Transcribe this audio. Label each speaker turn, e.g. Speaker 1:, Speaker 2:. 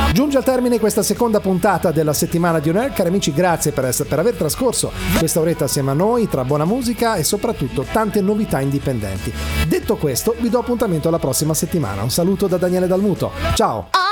Speaker 1: Giunge al termine questa seconda puntata della settimana di On Air. Cari amici, grazie per aver trascorso questa oretta assieme a noi, tra buona musica e soprattutto tante novità indipendenti. Detto questo, vi do appuntamento alla prossima settimana. Un saluto da Daniele Dalmuto. Ciao!